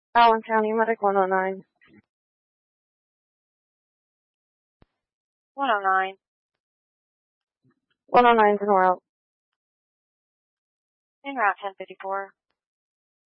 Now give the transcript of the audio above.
Allen County Medic 109. 109. 109's en route. En route 1054.